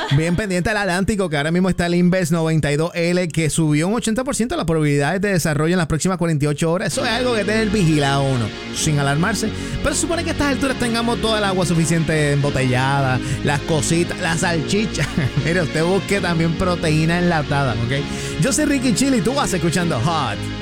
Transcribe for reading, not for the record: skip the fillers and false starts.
Bien pendiente al Atlántico, que ahora mismo está el Inves 92L, que subió un 80% las probabilidades de desarrollo en las próximas 48 horas. Eso es algo que tener vigilado uno, sin alarmarse. Pero se supone que a estas alturas tengamos toda el agua suficiente embotellada, las cositas, las salchichas. Mire, usted busque también proteína enlatada, ¿ok? Yo soy Ricky Chili y tú vas escuchando Hot